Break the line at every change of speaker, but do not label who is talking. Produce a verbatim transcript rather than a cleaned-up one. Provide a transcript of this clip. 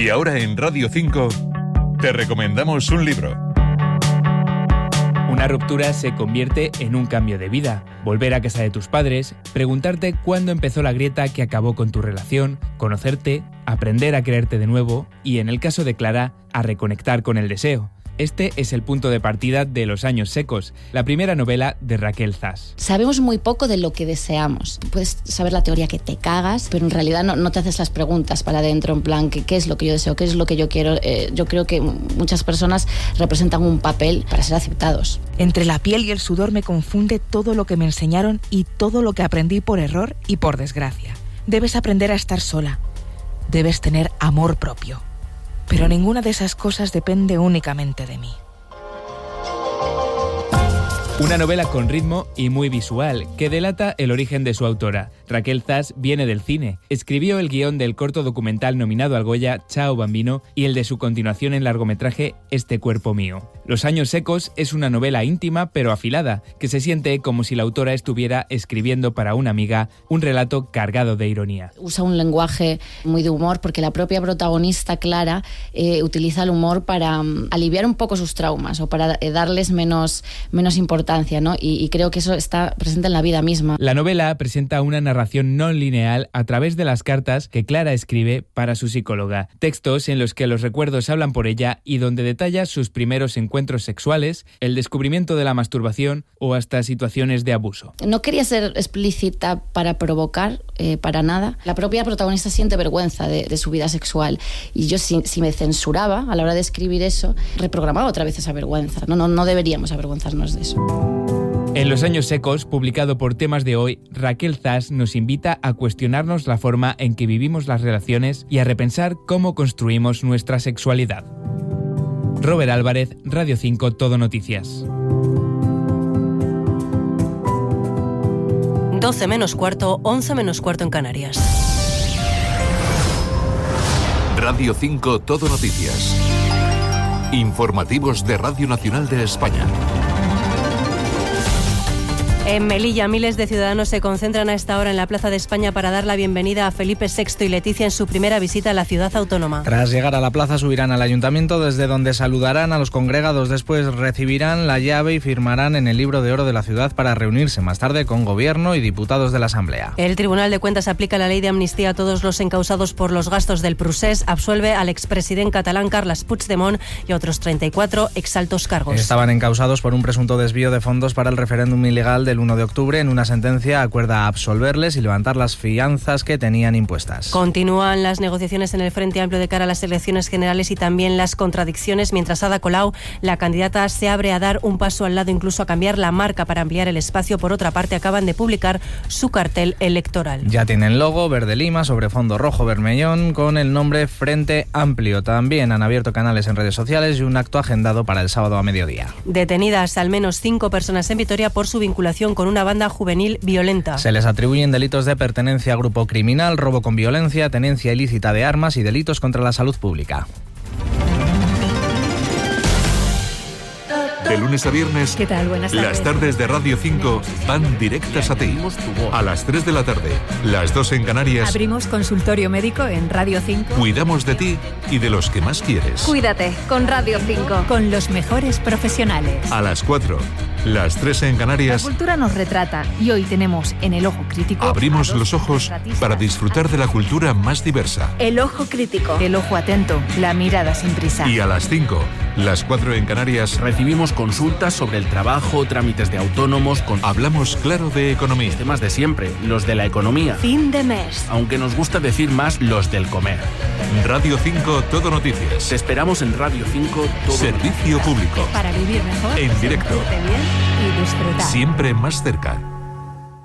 Y ahora en Radio cinco te recomendamos un libro.
Una ruptura se convierte en un cambio de vida. Volver a casa de tus padres, preguntarte cuándo empezó la grieta que acabó con tu relación, conocerte, aprender a quererte de nuevo y, en el caso de Clara, a reconectar con el deseo. Este es el punto de partida de Los años secos, la primera novela de Raquel Zas.
Sabemos muy poco de lo que deseamos. Puedes saber la teoría que te cagas, pero en realidad no, no te haces las preguntas para adentro, en plan, ¿qué, qué es lo que yo deseo? ¿Qué es lo que yo quiero? Eh, yo creo que muchas personas representan un papel para ser aceptados.
Entre la piel y el sudor me confunde todo lo que me enseñaron y todo lo que aprendí por error y por desgracia. Debes aprender a estar sola. Debes tener amor propio. Pero ninguna de esas cosas depende únicamente de mí.
Una novela con ritmo y muy visual, que delata el origen de su autora. Raquel Zas viene del cine. Escribió el guión del corto documental nominado al Goya, Chao Bambino, y el de su continuación en largometraje, Este cuerpo mío. Los años secos es una novela íntima pero afilada, que se siente como si la autora estuviera escribiendo para una amiga un relato cargado de ironía.
Usa un lenguaje muy de humor porque la propia protagonista, Clara, eh, utiliza el humor para um, aliviar un poco sus traumas o para eh, darles menos, menos importancia, ¿no? Y, y creo que eso está presente en la vida misma.
La novela presenta una narración no lineal a través de las cartas que Clara escribe para su psicóloga. Textos en los que los recuerdos hablan por ella y donde detalla sus primeros encuentros sexuales, el descubrimiento de la masturbación o hasta situaciones de abuso.
No quería ser explícita para provocar, eh, para nada. La propia protagonista siente vergüenza de, de su vida sexual y yo si, si me censuraba a la hora de escribir eso, reprogramaba otra vez esa vergüenza. No, no, no deberíamos avergonzarnos de eso.
En Los años secos, publicado por Temas de Hoy, Raquel Zas nos invita a cuestionarnos la forma en que vivimos las relaciones y a repensar cómo construimos nuestra sexualidad. Robert Álvarez, Radio cinco Todo Noticias.
doce menos cuarto, once menos cuarto en Canarias.
Radio cinco Todo Noticias. Informativos de Radio Nacional de España.
En Melilla, miles de ciudadanos se concentran a esta hora en la Plaza de España para dar la bienvenida a Felipe sexto y Leticia en su primera visita a la ciudad autónoma.
Tras llegar a la plaza subirán al ayuntamiento, desde donde saludarán a los congregados. Después recibirán la llave y firmarán en el libro de oro de la ciudad para reunirse más tarde con gobierno y diputados de la Asamblea.
El Tribunal de Cuentas aplica la ley de amnistía a todos los encausados por los gastos del procés, absuelve al expresidente catalán Carles Puigdemont y otros treinta y cuatro exaltos cargos.
Estaban encausados por un presunto desvío de fondos para el referéndum ilegal del uno de octubre. En una sentencia acuerda absolverles y levantar las fianzas que tenían impuestas.
Continúan las negociaciones en el Frente Amplio de cara a las elecciones generales y también las contradicciones, mientras Ada Colau, la candidata, se abre a dar un paso al lado, incluso a cambiar la marca para ampliar el espacio. Por otra parte, acaban de publicar su cartel electoral.
Ya tienen logo verde lima sobre fondo rojo vermellón con el nombre Frente Amplio. También han abierto canales en redes sociales y un acto agendado para el sábado a mediodía.
Detenidas al menos cinco personas en Vitoria por su vinculación con una banda juvenil violenta.
Se les atribuyen delitos de pertenencia a grupo criminal, robo con violencia, tenencia ilícita de armas y delitos contra la salud pública.
De lunes a viernes,
¿qué tal? Buenas tardes.
Las tardes de Radio cinco van directas a ti. A las tres de la tarde, las dos en Canarias.
Abrimos consultorio médico en Radio cinco.
Cuidamos de ti y de los que más quieres.
Cuídate con Radio cinco. Con los mejores profesionales.
A las cuatro, las tres en Canarias.
La cultura nos retrata y hoy tenemos en El Ojo Crítico.
Abrimos los ojos para disfrutar de la cultura más diversa.
El Ojo Crítico. El ojo atento, la mirada sin prisa.
Y a las cinco, las cuatro en Canarias.
Recibimos consultas sobre el trabajo, trámites de autónomos. Con...
Hablamos claro de economía.
Los temas de siempre, los de la economía.
Fin de mes.
Aunque nos gusta decir más los del comer.
Radio cinco Todo Noticias.
Te esperamos en Radio cinco Todo
Servicio
Noticias.
Público.
Para vivir mejor.
En directo.
Bien y disfrutar.
Siempre más cerca.